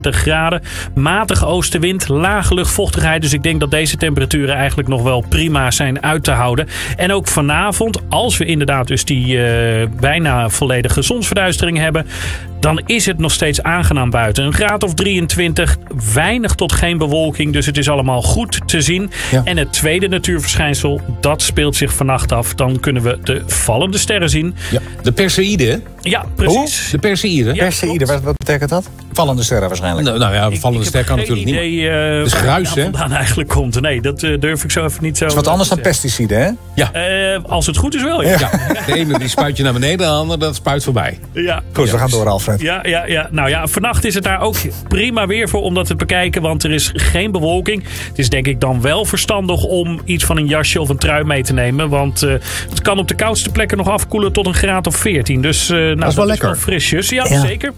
graden. Matige oostenwind, lage luchtvochtigheid. Dus ik denk dat deze temperaturen eigenlijk nog wel prima zijn uit te houden. En ook vanavond, als we inderdaad dus die bijna volledige zonsverduistering hebben, dan is het nog steeds aangenaam buiten. Een graad of 23, weinig tot geen bewolking. Dus het is allemaal goed te zien. Ja. En het tweede natuurverschijnsel, dat speelt zich vannacht af. Dan kunnen we de vallende sterren zien. Ja. De Perseïden? Ja, precies. De Perseïden? Ja, Perseïden, wat betekent dat? Vallende sterren waarschijnlijk. Nou ja, vallende ster kan natuurlijk niet. Dus gruis, hè? vandaan eigenlijk komt. Nee, dat durf ik zo even niet zo. Dat is wat anders dan pesticiden, hè? Ja. Als het goed is wel, ja. De ene die spuit je naar beneden, de andere dat spuit voorbij. Ja. Goed, we gaan door, Alfred. Ja. Nou ja, vannacht is het daar ook prima weer voor om dat te bekijken. Want er is geen bewolking. Het is denk ik dan wel verstandig om iets van een jasje of een trui mee te nemen. Want het kan op de koudste plekken nog afkoelen tot een graad of 14. Dus dat is wel lekker. Wel frisjes. Ja, zeker.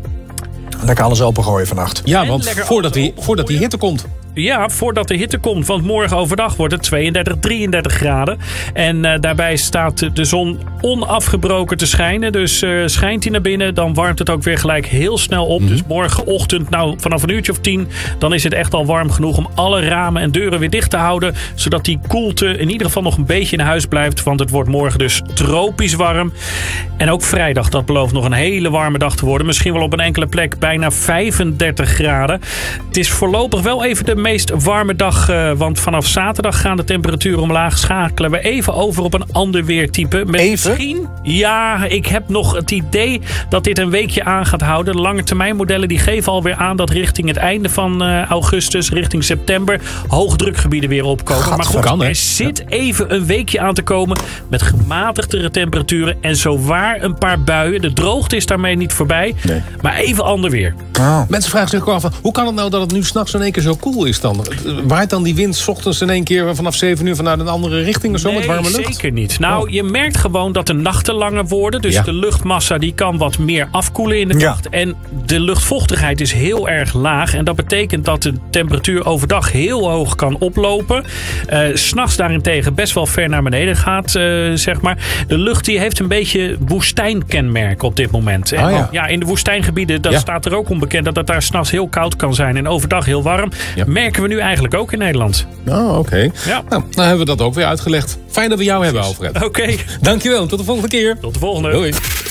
Lekker alles opengooien vannacht. Ja, want voordat die hitte komt. Ja, voordat de hitte komt. Want morgen overdag wordt het 32, 33 graden. En daarbij staat de zon onafgebroken te schijnen. Dus schijnt hij naar binnen, dan warmt het ook weer gelijk heel snel op. Dus morgenochtend, vanaf een uurtje of 10... dan is het echt al warm genoeg om alle ramen en deuren weer dicht te houden. Zodat die koelte in ieder geval nog een beetje in huis blijft. Want het wordt morgen dus tropisch warm. En ook vrijdag, dat belooft nog een hele warme dag te worden. Misschien wel op een enkele plek bijna 35 graden. Het is voorlopig wel even de meest warme dag, want vanaf zaterdag gaan de temperaturen omlaag. Schakelen we even over op een ander weertype. Misschien? Ja, ik heb nog het idee dat dit een weekje aan gaat houden. De lange termijn modellen die geven alweer aan dat richting het einde van augustus, richting september, hoogdrukgebieden weer opkomen. Maar goed, er zit even een weekje aan te komen met gematigdere temperaturen en zowaar een paar buien. De droogte is daarmee niet voorbij, maar even ander weer. Oh. Mensen vragen zich ook af, hoe kan het nou dat het nu s'nachts in één keer zo koel is dan? Waait dan die wind 's ochtends in één keer vanaf 7 uur vanuit een andere richting of zo met warme lucht? Zeker niet. Nou, je merkt gewoon dat de nachten langer worden. Dus de luchtmassa die kan wat meer afkoelen in de nacht. En de luchtvochtigheid is heel erg laag. En dat betekent dat de temperatuur overdag heel hoog kan oplopen. 's Nachts daarentegen best wel ver naar beneden gaat, zeg maar. De lucht die heeft een beetje woestijnkenmerken op dit moment. En in de woestijngebieden, dat staat er ook onbekend dat het daar 's nachts heel koud kan zijn. En overdag heel warm. Ja. Merken we nu eigenlijk ook in Nederland. Oh, oké. Ja. Nou, dan hebben we dat ook weer uitgelegd. Fijn dat we jou hebben, Alfred. Oké. Dankjewel. Tot de volgende keer. Tot de volgende. Doei.